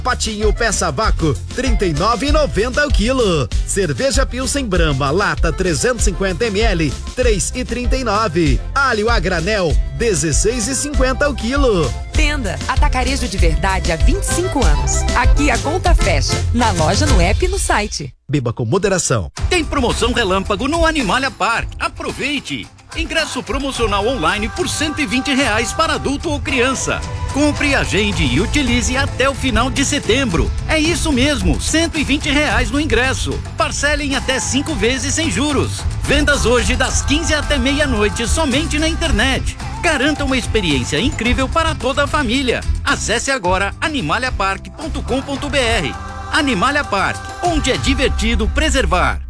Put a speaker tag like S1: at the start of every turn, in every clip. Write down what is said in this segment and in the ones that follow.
S1: Patinho peça vácuo, R$ 39,90 o quilo. Cerveja Pilsen Brahma, lata 350 ml, R$ 3,39. Alho a granel, R$ 16,50 o quilo.
S2: Tenda Atacarejo de Verdade há 25 anos. Aqui a conta fecha. Na loja, no app e no site.
S1: Beba com moderação.
S3: Tem promoção relâmpago no Animalia Park. Aproveite! Ingresso promocional online por R$ 120 para adulto ou criança. Compre, agende e utilize até o final de setembro. É isso mesmo, R$ 120 no ingresso. Parcele em até 5 vezes sem juros. Vendas hoje das 15 até meia-noite somente na internet. Garanta uma experiência incrível para toda a família. Acesse agora animaliapark.com.br. Animalia Park, onde é divertido preservar.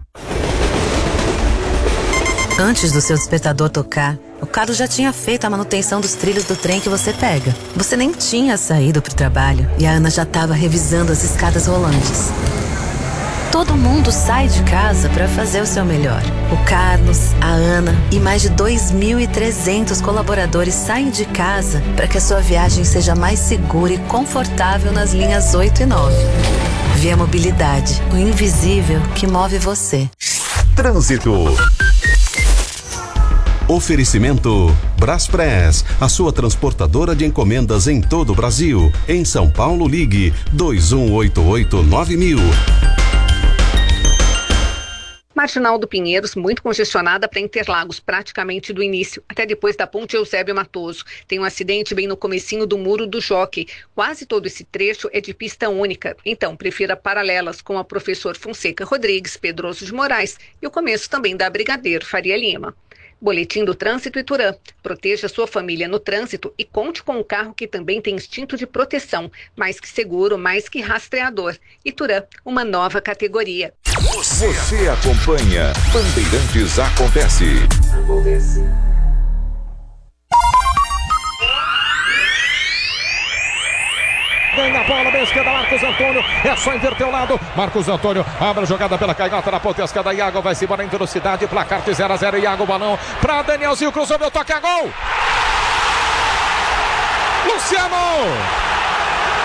S4: Antes do seu despertador tocar, o Carlos já tinha feito a manutenção dos trilhos do trem que você pega. Você nem tinha saído pro trabalho e a Ana já estava revisando as escadas rolantes. Todo mundo sai de casa para fazer o seu melhor. O Carlos, a Ana e mais de 2.300 colaboradores saem de casa para que a sua viagem seja mais segura e confortável nas linhas 8 e 9. Via Mobilidade, o invisível que move você.
S5: Trânsito. Oferecimento Braspress, a sua transportadora de encomendas em todo o Brasil. Em São Paulo, ligue 2188-9000.
S6: Marginal do Pinheiros, muito congestionada para Interlagos, praticamente do início, até depois da Ponte Eusébio Matoso. Tem um acidente bem no comecinho do Muro do Jockey. Quase todo esse trecho é de pista única, então prefira paralelas com a Professor Fonseca Rodrigues, Pedroso de Moraes e o começo também da Brigadeiro Faria Lima. Boletim do Trânsito Iturã. Proteja sua família no trânsito e conte com um carro que também tem instinto de proteção, mais que seguro, mais que rastreador. Iturã, uma nova categoria.
S7: Você acompanha Bandeirantes Acontece.
S8: Ganha a bola, meia esquerda, Marcos Antônio, é só inverter o lado, Marcos Antônio abre a jogada pela canhota na ponta esquerda, Iago vai se embora em velocidade, placar de 0-0, Iago, balão para Danielzinho, cruzou, meu toque, a gol! Luciano!